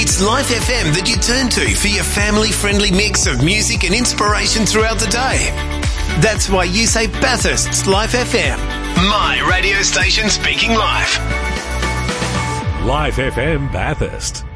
It's Life FM that you turn to for your family-friendly mix of music and inspiration throughout the day. That's why you say Bathurst's Life FM. My radio station speaking life. Life FM Bathurst.